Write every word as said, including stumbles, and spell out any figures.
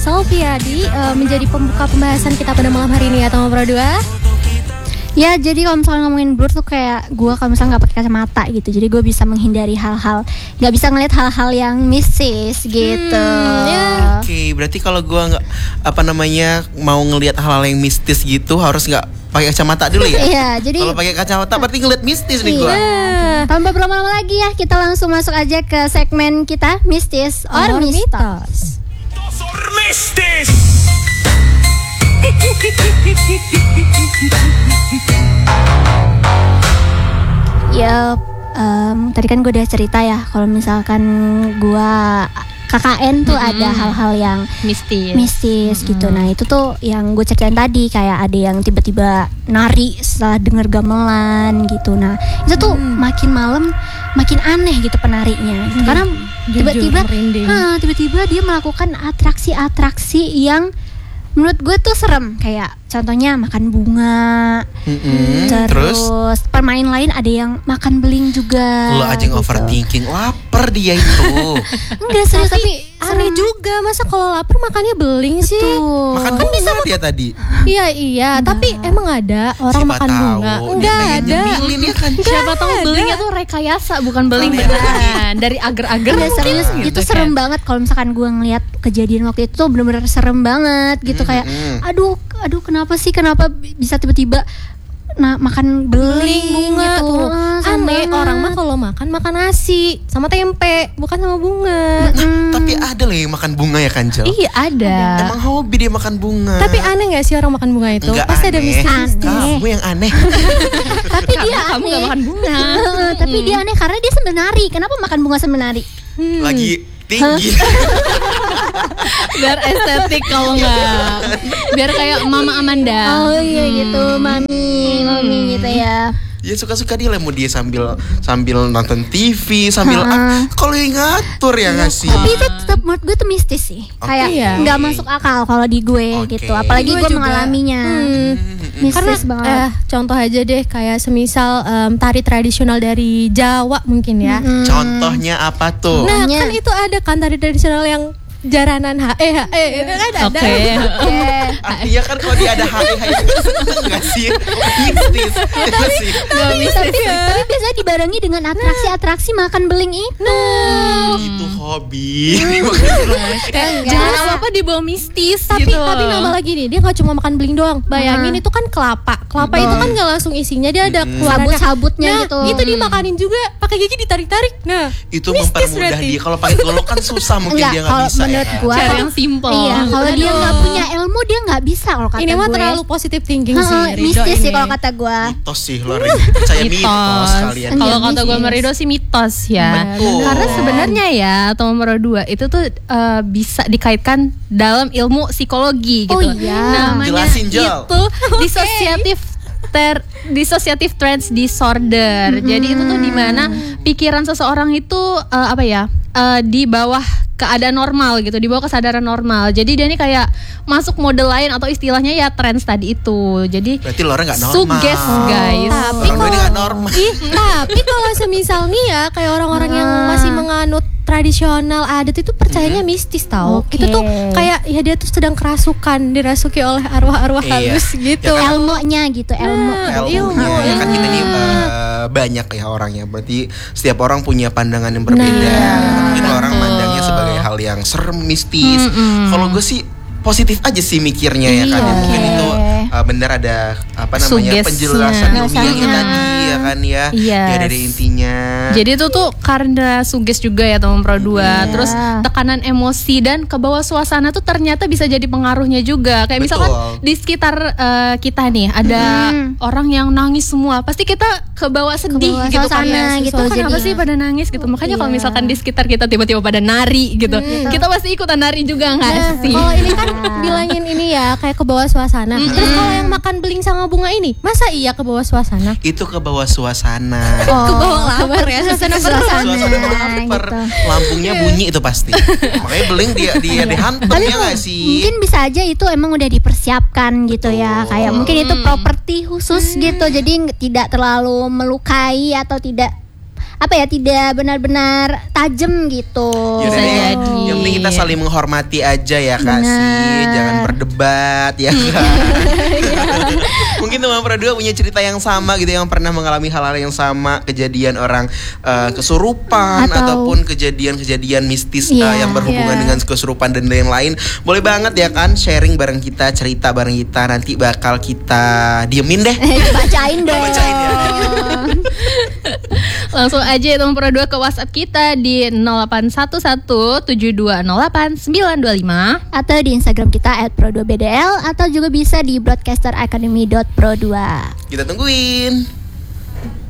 Solviadi uh, menjadi pembuka pembahasan kita pada malam hari ini ya Tomo Pro dua. Ya jadi kalau misalnya ngomongin blur tuh kayak gue kalau misalnya nggak pakai kacamata gitu, jadi gue bisa menghindari hal-hal, nggak bisa ngeliat hal-hal yang mistis gitu. Hmm, ya. Oke, okay, berarti kalau gue nggak apa namanya mau ngelihat hal-hal yang mistis gitu harus nggak pakai kacamata dulu ya? Iya, jadi kalau pakai kacamata berarti ngeliat mistis nih gue. Iya. Tanpa berlama-lama lagi ya, kita langsung masuk aja ke segmen kita mistis or, or mitos. Or mistis. Ya, um, tadi kan gue udah cerita ya kalau misalkan gue K K N tuh mm-hmm. ada hal-hal yang mistis, mistis mm-hmm. gitu. Nah itu tuh yang gue ceritain tadi, kayak ada yang tiba-tiba nari setelah denger gamelan gitu. Nah itu tuh mm. makin malam makin aneh gitu penarinya, gitu. Karena tiba-tiba, ha, tiba-tiba dia melakukan atraksi-atraksi yang menurut gue tuh serem, kayak contohnya makan bunga, mm-hmm. terus, terus pemain lain ada yang makan beling juga. Lo aja yang gitu. Overthinking, lapar dia itu. Enggak serius, tapi, tapi aneh juga, masa kalau lapar makannya beling sih? Betul. Makan bunga kan bisa dia tadi. Iya iya, nah. Tapi emang ada orang siapa makan tahu, bunga? Enggak ada. Ya kan? Siapa tahu belingnya tuh rekayasa, bukan beling beneran. Dari agar-agar. Ya, serius, gitu, itu kan? Serem banget kalau misalkan gue ngeliat kejadian waktu itu tuh benar-benar serem banget gitu. Kayak aduh aduh kenapa sih kenapa bisa tiba-tiba nah makan beling bunga gitu. Tuh aneh, orang mah kalau makan makan nasi sama tempe bukan sama bunga. Mm. Tapi ada loh yang makan bunga ya kan, Jel? Iya ada. Emang hobi dia makan bunga. Tapi aneh nggak sih orang makan bunga itu? Nggak pasti aneh. Ada mistis. Kamu yang aneh. Tapi dia kamu, kamu nggak makan bunga. Tapi dia aneh karena dia sambil nari. Kenapa makan bunga sambil nari? Hmm. Lagi tinggi. Biar estetik kalau nggak, biar kayak Mama Amanda. Oh iya gitu, mami, mami gitu ya. Ya suka-suka dia lah, mau dia sambil sambil nonton T V sambil ah, kalau yang ngatur ya nggak sih. Tapi itu tetap menurut gue tuh mistis sih, okay. Kayak nggak masuk akal kalau di gue okay. gitu. Apalagi gue, gue mengalaminya. Hmm. Mistis Karena banget. Eh, contoh aja deh kayak semisal um, tari tradisional dari Jawa mungkin ya. Hmm. Contohnya apa tuh? Nah kan itu ada kan tari tradisional yang jaranan H E H E itu kan ada. Oke. Okay. Okay. Artinya kan kalau dia ada H E H E itu enggak sih mistis. Tapi sih. Tapi, mistis tapi, ya. tapi biasanya dibarengi dengan atraksi-atraksi makan beling itu. Nah. Itu hobi. Jangan apa-apa dibawa mistis. Tapi gitu. Tapi nambah lagi nih, dia nggak cuma makan beling doang. Bayangin hmm. itu kan kelapa. Kelapa hmm. itu kan nggak langsung isinya, dia ada hmm. sabut-sabutnya nah, gitu. Itu dimakanin juga, pakai gigi ditarik-tarik. Nah, itu mempermudah dia. Kalau pakai golok kan susah, mungkin enggak, dia nggak bisa. Menurut gua, cara yang simple. Iya, kalau dia nggak punya ilmu dia nggak bisa kalau kata gue. Ini mah terlalu positive thinking ha, sih. Mistis sih kalau kata gue. Mitos sih, lo percaya mitos kalian. Kalau kata gue Marido sih mitos ya. Betul. Karena sebenarnya ya Tomo Pro dua itu tuh uh, bisa dikaitkan dalam ilmu psikologi gitu. Oh iya. Jelasin, Namanya Jel. itu dissociative ter dissociative trance disorder. Mm-hmm. Jadi itu tuh dimana pikiran seseorang itu uh, apa ya uh, di bawah keadaan normal gitu, di bawah kesadaran normal. Jadi dia ini kayak masuk mode lain atau istilahnya ya trance tadi itu. Jadi berarti lo orang nggak normal. Suges guys. Oh. Tapi kalau nggak normal. Ih, tapi kalau semisal nih ya kayak orang-orang yang masih menganut tradisional adat itu percayanya hmm. mistis tau. Okay. Itu tuh kayak ya dia tuh sedang kerasukan, dirasuki oleh arwah-arwah iya. halus gitu. Ya kan, ilmunya gitu, ilmu. Nah, ilmu. Ya kan kita nih uh, banyak ya orangnya. Berarti setiap orang punya pandangan yang berbeda. Nah, mungkin orang mandangnya sebagai hal yang serem, mistis. Mm-hmm. Kalau gue sih positif aja sih mikirnya ya kan. Iya. Mungkin itu uh, benar ada apa namanya Sugesnya. penjelasan ilmiahnya tadi ya kan ya. Yes. Ya dari intinya. Jadi itu tuh karena suges juga ya Tomo Pro dua. Iya. Terus tekanan emosi dan ke bawah suasana tuh ternyata bisa jadi pengaruhnya juga. Kayak Betul. misalkan di sekitar uh, kita nih ada hmm. orang yang nangis semua, pasti kita ke bawah sedih Kebawa gitu suasana kan. gitu. So, kenapa jadi, sih pada nangis gitu? Makanya iya. kalau misalkan di sekitar kita tiba-tiba pada nari gitu, hmm. kita pasti ikutan nari juga nggak nah, sih? Kalau ini kan bilangin ini ya kayak ke bawah suasana. Mm-hmm. Terus kalau yang makan beling sama bunga ini, masa iya ke bawah suasana? Itu ke bawah suasana. Oh, ke bawah lapar ya, suasana suasana, suasana lapar. Gitu. Lampunya bunyi itu pasti. Makanya beling dia dia dihantam ya nggak sih? Mungkin bisa aja itu emang udah dipersiapkan gitu. Betul. Ya. Kayak mungkin itu properti khusus hmm. gitu. Jadi tidak terlalu melukai atau tidak apa ya, tidak benar-benar tajam gitu. Yaudah Bisa deh, jadi. yang penting kita saling menghormati aja ya Kak Benar. sih, jangan berdebat ya kan. Mungkin teman Produa punya cerita yang sama gitu, yang pernah mengalami hal-hal yang sama, kejadian orang uh, kesurupan Atau- ataupun kejadian-kejadian mistis uh, Iya. yang berhubungan Iya. dengan kesurupan dan lain-lain. Boleh banget ya kan sharing bareng kita, cerita bareng kita, nanti bakal kita diemin deh. Bacain dong. Bacain ya. Langsung aja ya teman Pro dua ke WhatsApp kita di nol delapan satu satu tujuh dua nol delapan sembilan dua lima. Atau di Instagram kita at pro dua b d l, atau juga bisa di broadcaster academy dot pro dua. Kita tungguin.